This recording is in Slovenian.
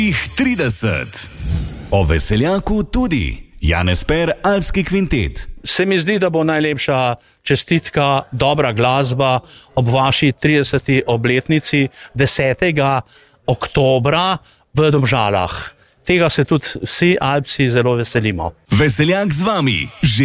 30. O veseljaku tudi. Janez Per, Alpski kvintet. Se mi zdi, da bo najlepša čestitka dobra glasba ob vaši 30. obletnici 10. oktobra v Domžalah. Tega se tudi vsi Alpci zelo veselimo. Veseljak z vami.